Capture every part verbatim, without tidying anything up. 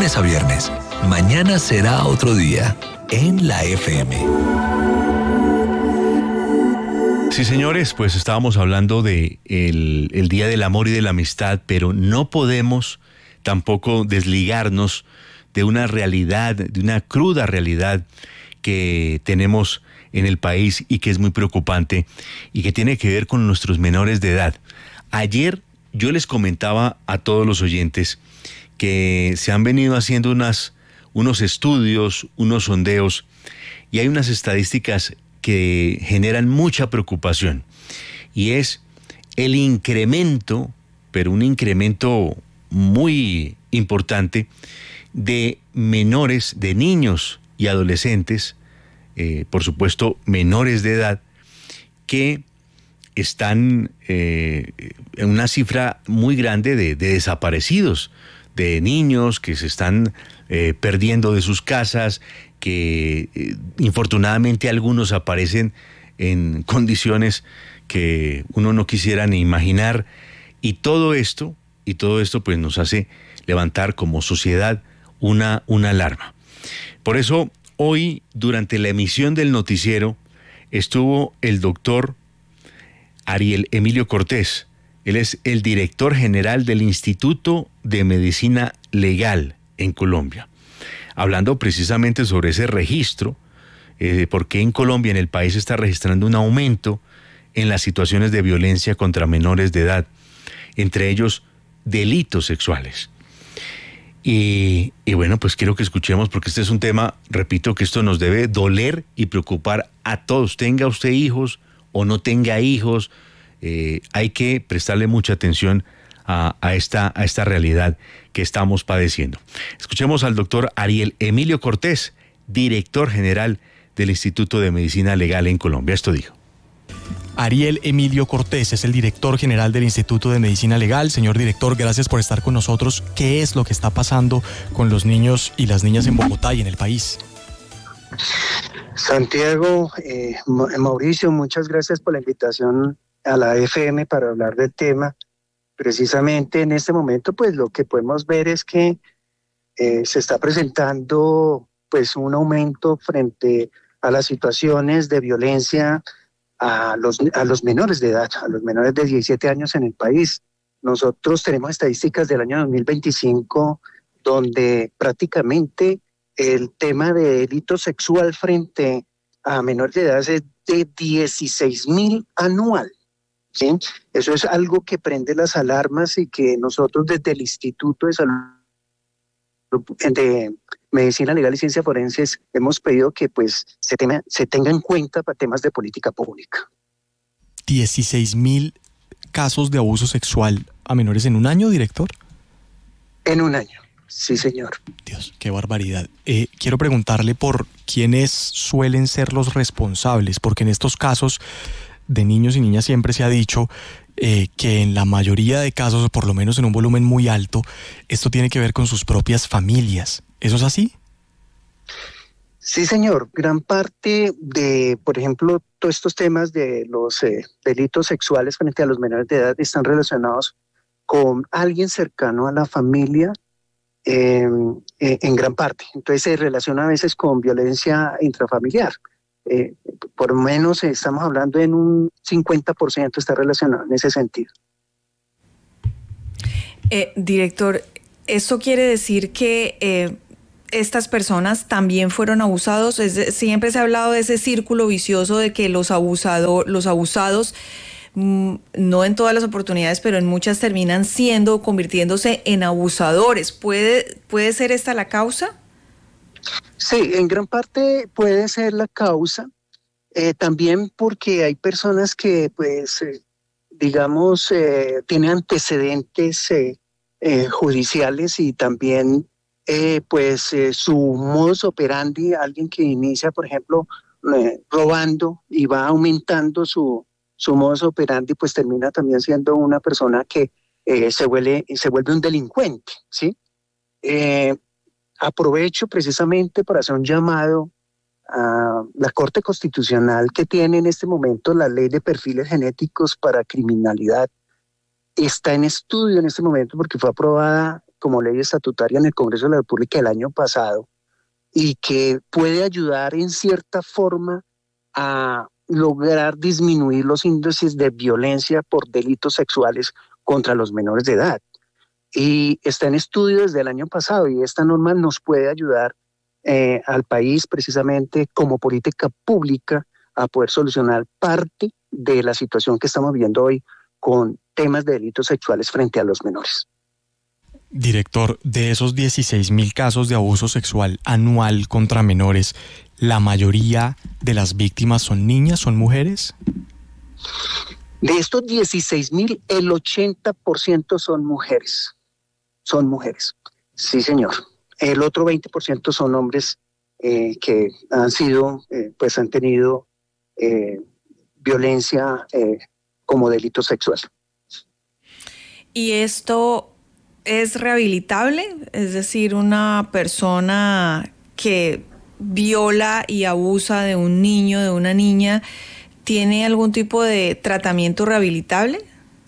lunes a viernes. Mañana será otro día en la F M. Sí, señores, pues estábamos hablando de el, el Día del Amor y de la Amistad, pero no podemos tampoco desligarnos de una realidad, de una cruda realidad que tenemos en el país y que es muy preocupante y que tiene que ver con nuestros menores de edad. Ayer yo les comentaba a todos los oyentes que se han venido haciendo unas, unos estudios, unos sondeos, y hay unas estadísticas que generan mucha preocupación, y es el incremento, pero un incremento muy importante, de menores, de niños y adolescentes, eh, por supuesto menores de edad, que están eh, en una cifra muy grande de, de desaparecidos, de niños que se están eh, perdiendo de sus casas, que eh, infortunadamente algunos aparecen en condiciones que uno no quisiera ni imaginar, y todo esto, y todo esto pues nos hace levantar como sociedad una, una alarma. Por eso hoy, durante la emisión del noticiero, estuvo el doctor Ariel Emilio Cortés. Él es el director general del Instituto de Medicina Legal en Colombia, hablando precisamente sobre ese registro, eh, de por qué en Colombia, en el país, se está registrando un aumento en las situaciones de violencia contra menores de edad, entre ellos delitos sexuales. Y, y bueno, pues quiero que escuchemos, porque este es un tema, repito, que esto nos debe doler y preocupar a todos, tenga usted hijos o no tenga hijos. Eh, hay que prestarle mucha atención a, a, esta, a esta realidad que estamos padeciendo. Escuchemos al doctor Ariel Emilio Cortés, director general del Instituto de Medicina Legal en Colombia. Esto dijo. Ariel Emilio Cortés es el director general del Instituto de Medicina Legal. Señor director, gracias por estar con nosotros. ¿Qué es lo que está pasando con los niños y las niñas en Bogotá y en el país? Santiago, eh, Mauricio, muchas gracias por la invitación a la F M para hablar del tema. Precisamente en este momento, pues lo que podemos ver es que eh, se está presentando pues un aumento frente a las situaciones de violencia a los, a los menores de edad, a los menores de diecisiete años en el país. Nosotros tenemos estadísticas del año dos mil veinticinco donde prácticamente el tema de delito sexual frente a menores de edad es de dieciséis mil anual. ¿Sí? Eso es algo que prende las alarmas y que nosotros desde el Instituto de Salud de Medicina Legal y Ciencia Forenses hemos pedido que pues se tenga, se tenga en cuenta para temas de política pública. dieciséis mil casos de abuso sexual a menores en un año, director. En un año, sí señor. Dios, qué barbaridad. Eh, quiero preguntarle por quiénes suelen ser los responsables, porque en estos casos de niños y niñas siempre se ha dicho eh, que en la mayoría de casos, o por lo menos en un volumen muy alto, esto tiene que ver con sus propias familias. ¿Eso es así? Sí, señor. Gran parte de, por ejemplo, todos estos temas de los eh, delitos sexuales frente a los menores de edad están relacionados con alguien cercano a la familia, eh, eh, en gran parte. Entonces se relaciona a veces con violencia intrafamiliar. Eh, por lo menos estamos hablando en un cincuenta por ciento está relacionado en ese sentido. Eh, director, ¿esto quiere decir que eh, estas personas también fueron abusados? Es de, siempre se ha hablado de ese círculo vicioso de que los, abusado, los abusados, mmm, no en todas las oportunidades, pero en muchas terminan siendo, convirtiéndose en abusadores. ¿Puede, puede ser esta la causa? Sí, en gran parte puede ser la causa, eh, también porque hay personas que, pues, eh, digamos, eh, tienen antecedentes eh, eh, judiciales y también, eh, pues, eh, su modus operandi, alguien que inicia, por ejemplo, eh, robando y va aumentando su, su modus operandi, pues termina también siendo una persona que eh, se vuelve, se vuelve un delincuente, ¿sí? Eh, Aprovecho precisamente para hacer un llamado a la Corte Constitucional, que tiene en este momento la ley de perfiles genéticos para criminalidad. Está en estudio en este momento porque fue aprobada como ley estatutaria en el Congreso de la República el año pasado y que puede ayudar en cierta forma a lograr disminuir los índices de violencia por delitos sexuales contra los menores de edad. Y está en estudio desde el año pasado y esta norma nos puede ayudar eh, al país precisamente como política pública a poder solucionar parte de la situación que estamos viviendo hoy con temas de delitos sexuales frente a los menores. Director, de esos dieciséis mil casos de abuso sexual anual contra menores, ¿la mayoría de las víctimas son niñas, son mujeres? De estos dieciséis mil, el ochenta por ciento son mujeres. Son mujeres. Sí, señor. El otro veinte por ciento son hombres eh, que han sido, eh, pues han tenido eh, violencia eh, como delito sexual. ¿Y esto es rehabilitable? Es decir, una persona que viola y abusa de un niño, de una niña, ¿tiene algún tipo de tratamiento rehabilitable?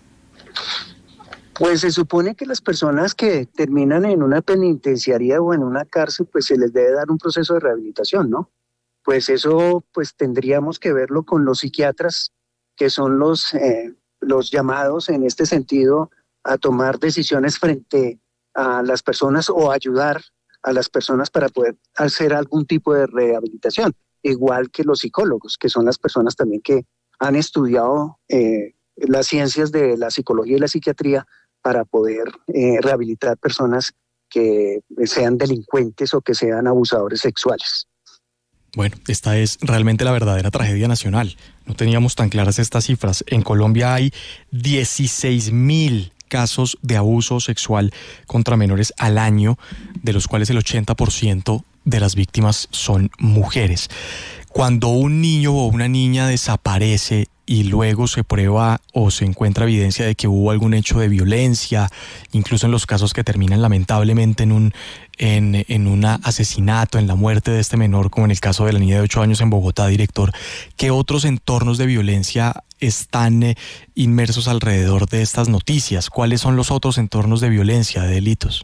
Pues se supone que las personas que terminan en una penitenciaría o en una cárcel, pues se les debe dar un proceso de rehabilitación, ¿no? Pues eso pues tendríamos que verlo con los psiquiatras, que son los, eh, los llamados en este sentido a tomar decisiones frente a las personas o ayudar a las personas para poder hacer algún tipo de rehabilitación, igual que los psicólogos, que son las personas también que han estudiado eh, las ciencias de la psicología y la psiquiatría para poder eh, rehabilitar personas que sean delincuentes o que sean abusadores sexuales. Bueno, esta es realmente la verdadera tragedia nacional. No teníamos tan claras estas cifras. En Colombia hay dieciséis mil casos de abuso sexual contra menores al año, de los cuales el ochenta por ciento de las víctimas son mujeres. Cuando un niño o una niña desaparece y luego se prueba o se encuentra evidencia de que hubo algún hecho de violencia, incluso en los casos que terminan lamentablemente en un en, en un asesinato, en la muerte de este menor, como en el caso de la niña de ocho años en Bogotá, director, ¿qué otros entornos de violencia están eh, inmersos alrededor de estas noticias? ¿Cuáles son los otros entornos de violencia, de delitos?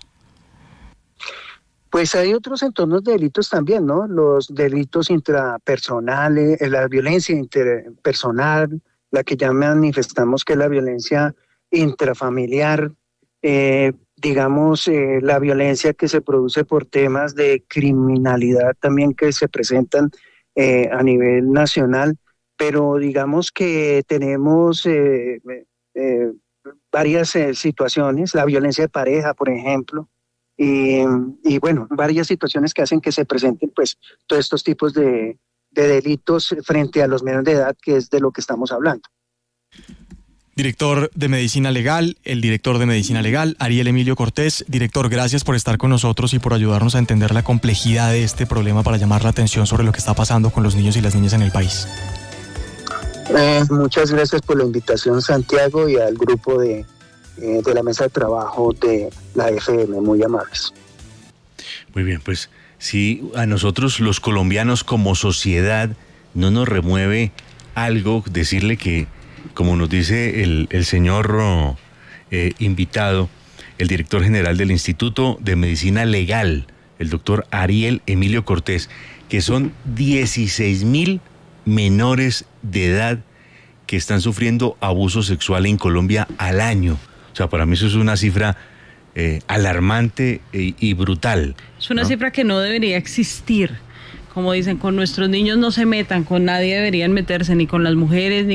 Pues hay otros entornos de delitos también, ¿no? Los delitos intrapersonales, la violencia interpersonal, la que ya manifestamos que es la violencia intrafamiliar, eh, digamos, eh, la violencia que se produce por temas de criminalidad también que se presentan eh, a nivel nacional, pero digamos que tenemos eh, eh, varias eh, situaciones, la violencia de pareja, por ejemplo, Y, y bueno, varias situaciones que hacen que se presenten pues todos estos tipos de, de delitos frente a los menores de edad, que es de lo que estamos hablando. Director de Medicina Legal, el director de Medicina Legal, Ariel Emilio Cortés. Director, gracias por estar con nosotros y por ayudarnos a entender la complejidad de este problema para llamar la atención sobre lo que está pasando con los niños y las niñas en el país. Eh, muchas gracias por la invitación, Santiago, y al grupo de de la mesa de trabajo de la F M, muy amables. Muy bien, pues si a nosotros los colombianos como sociedad no nos remueve algo, decirle que, como nos dice el, el señor eh, invitado, el director general del Instituto de Medicina Legal, el doctor Ariel Emilio Cortés, que son dieciséis mil menores de edad que están sufriendo abuso sexual en Colombia al año. O sea, para mí eso es una cifra eh, alarmante y, y brutal. Es una ¿no? cifra que no debería existir. Como dicen, con nuestros niños no se metan, con nadie deberían meterse, ni con las mujeres, ni